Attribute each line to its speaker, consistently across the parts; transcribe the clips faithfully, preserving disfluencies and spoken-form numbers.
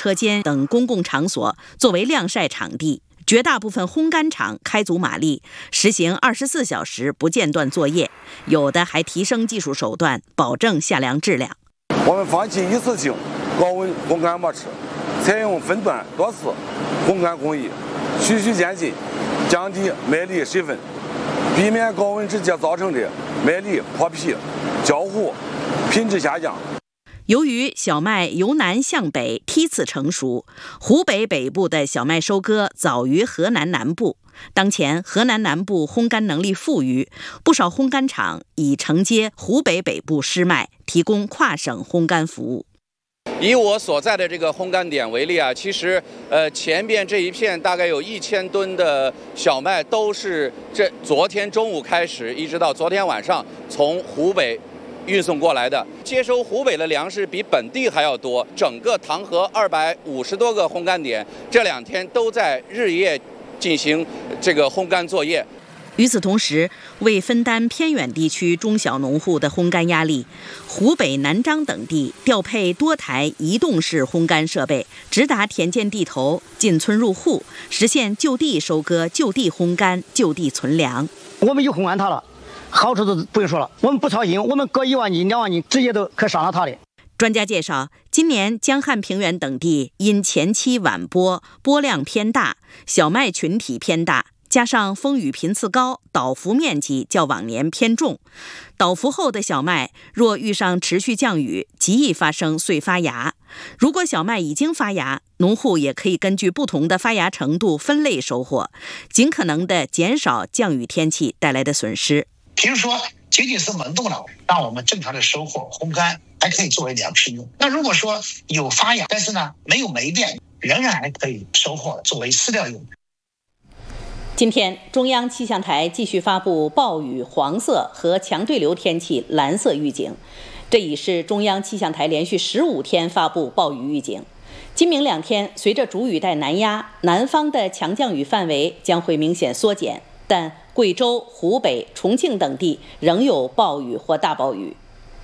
Speaker 1: 车间等公共场所作为晾晒场地。绝大部分烘干厂开足马力，实行二十四小时不间断作业，有的还提升技术手段，保证夏粮质量。
Speaker 2: 我们放弃一次性高温烘干模式，采用分段多次烘干工艺，循序渐进，降低麦粒水分，避免高温直接造成的麦粒破皮、焦糊、品质下降。
Speaker 1: 由于小麦由南向北梯次成熟，湖北北部的小麦收割早于河南南部。当前河南南部烘干能力富余，不少烘干厂已承接湖北北部失麦，提供跨省烘干服务。
Speaker 3: 以我所在的这个烘干点为例啊，其实呃前边这一片大概有一千吨的小麦都是这昨天中午开始一直到昨天晚上从湖北运送过来的，接收湖北的粮食比本地还要多。整个唐河二百五十多个烘干点，这两天都在日夜进行这个烘干作业。
Speaker 1: 与此同时，为分担偏远地区中小农户的烘干压力，湖北南漳等地调配多台移动式烘干设备，直达田间地头，进村入户，实现就地收割、就地烘干、就地存粮。
Speaker 4: 我们有烘干塔了。好处都不用说了，我们不操心，我们割一万斤、两万斤，直接都可上了它的。
Speaker 1: 专家介绍，今年江汉平原等地因前期晚播，播量偏大，小麦群体偏大，加上风雨频次高，倒伏面积较往年偏重。倒伏后的小麦若遇上持续降雨，极易发生碎发芽。如果小麦已经发芽，农户也可以根据不同的发芽程度分类收获，尽可能的减少降雨天气带来的损失。
Speaker 5: 比如说仅仅是萌动了，让我们正常的收获烘干，还可以作为粮食用。那如果说有发芽，但是呢没有霉变，仍然还可以收获作为饲料用。
Speaker 1: 今天中央气象台继续发布暴雨黄色和强对流天气蓝色预警，这已是中央气象台连续十五天发布暴雨预警。今明两天，随着主雨带南压，南方的强降雨范围将会明显缩减，但贵州、湖北、重庆等地仍有暴雨或大暴雨。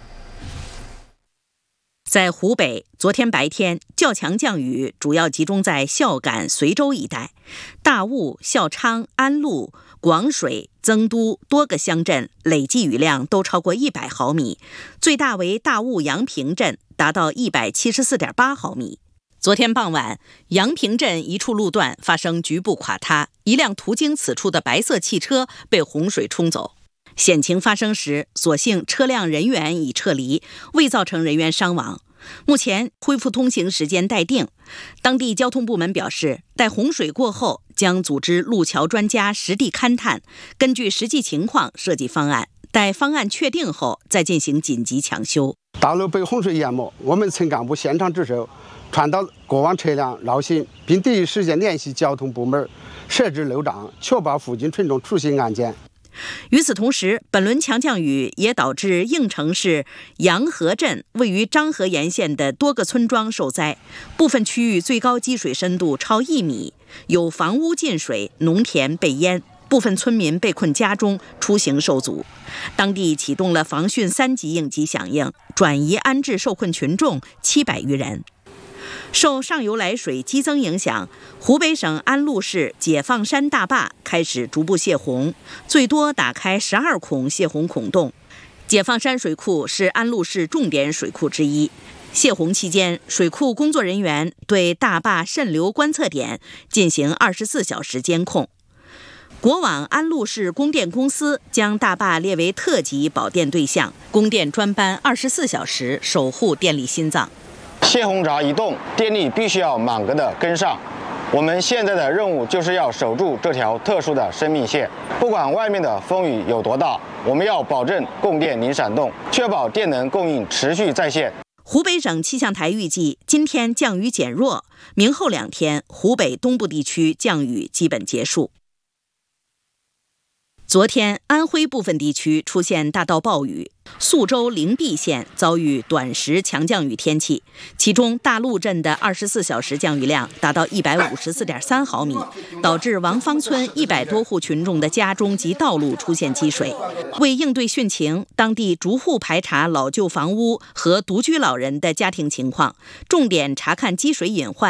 Speaker 1: 在湖北，昨天白天较强降雨主要集中在孝感、随州一带，大悟、孝昌、安陆、广水、增都多个乡镇累计雨量都超过一百毫米，最大为大悟阳平镇，达到一百七十四点八毫米。昨天傍晚，阳平镇一处路段发生局部垮塌，一辆途经此处的白色汽车被洪水冲走。险情发生时，所幸车辆人员已撤离，未造成人员伤亡。目前恢复通行时间待定。当地交通部门表示，待洪水过后，将组织路桥专家实地勘探，根据实际情况设计方案。待方案确定后，再进行紧急抢修。
Speaker 6: 道路被洪水淹没，我们村干部现场值守，传导过往车辆绕行，并第一时间联系交通部门设置路障，确保附近群众出行安全。
Speaker 1: 与此同时，本轮强降雨也导致应城市阳河镇位于漳河沿线的多个村庄受灾，部分区域最高积水深度超一米，有房屋进水，农田被淹，部分村民被困家中，出行受阻。当地启动了防汛三级应急响应，转移安置受困群众七百余人。受上游来水激增影响，湖北省安陆市解放山大坝开始逐步泄洪，最多打开十二孔泄洪孔洞。解放山水库是安陆市重点水库之一。泄洪期间，水库工作人员对大坝渗流观测点进行二十四小时监控。国网安陆市供电公司将大坝列为特级保电对象，供电专班二十四小时守护电力心脏。
Speaker 7: 泄洪闸一动，电力必须要满格的跟上。我们现在的任务就是要守住这条特殊的生命线，不管外面的风雨有多大，我们要保证供电零闪动，确保电能供应持续在线。
Speaker 1: 湖北省气象台预计，今天降雨减弱，明后两天湖北东部地区降雨基本结束。昨天，安徽部分地区出现大到暴雨，宿州灵璧县遭遇短时强降雨天气，其中大陆镇的二十四小时降雨量达到一百五十四点三毫米，导致王坊村一百多户群众的家中及道路出现积水。为应对汛情，当地逐户排查老旧房屋和独居老人的家庭情况，重点查看积水隐患。